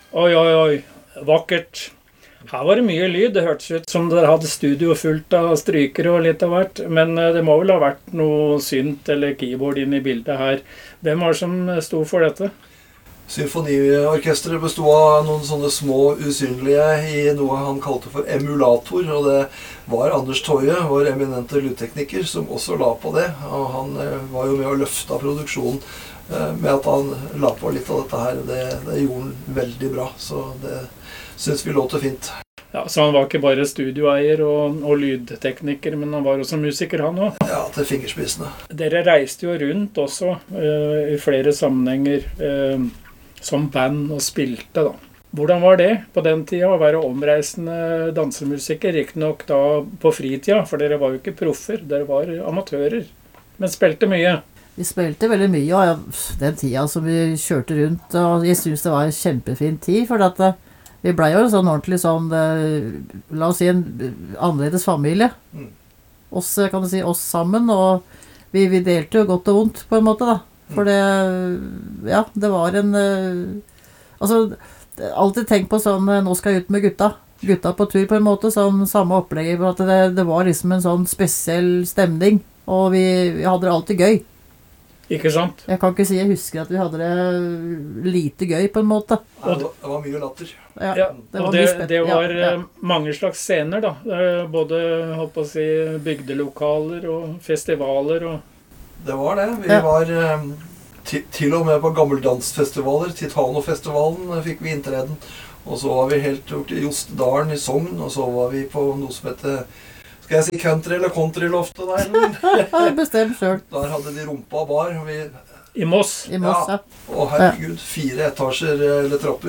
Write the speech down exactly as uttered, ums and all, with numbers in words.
Oi, oi, oi. Vakkert. Her var det mye lyd. Det hørtes ut som dere hadde studio fullt av strykere og litt av hvert. Men eh, det må vel ha vært noe synt eller keyboard inn i bildet her. Hvem var det som sto for dette? Symfoniorkestret bestod av noen sånne små usynlige i noe han kalte for emulator, og det var Anders Toje, vår eminente lydtekniker, som også la på det. Og han eh, var jo med å løfte produksjonen eh, med at han la på litt av dette her. Det, det gjorde han veldig bra, så det synes vi låter fint. Ja, Så han var ikke bare studioeier og, og lydtekniker, men han var også musiker, han også? Ja, til fingerspissene. Dere reiste jo rundt også eh, i flere sammenhenger eh, som band og spilte, da. Hvordan var det på den tida å være omreisende dansemusiker? Riktignok da på fritida, for dere var jo ikke proffer, dere var amatører, men spilte mye. Vi spilte veldig mye, og ja, den tida som vi kjørte rundt, og jeg synes det var en kjempefin tid, for at vi ble jo sånn ordentlig sånn, la oss si en annerledes familie. Mm. Oss, kan du si, oss sammen, og vi, vi delte jo godt og vondt på en måte, da. For det, ja, det var en, altså, alltid tenk på sånn, nå skal jeg ut med gutta. Gutta på tur på en måte, sånn samme opplegg, for at det, det var liksom en sånn spesiell stemning, og vi, vi hadde det alltid gøy. Ikke sant? Jeg kan ikke si jeg husker at vi hadde det lite gøy på en måte. Ja, det, var, det var mye latter. Ja, Ja, det var og det, mye spett- det var ja, ja. eh, mange slags scener, da. Eh, Både, holdt på å si, bygdelokaler og festivaler og Det var det. Vi Ja. var eh, til, til og med på gammeldansfestivaler. Titanofestivalen eh, fikk vi inntreden. Og så var vi helt opp til Jostedalen i Sogn, og så var vi på noe som heter, skal jeg si country eller countryloftet der? eller? Ja, bestem selv. Der hadde de rumpa bar. Og, vi, I Moss. I Moss, ja. og herregud, fire etasjer eh, eller trapper.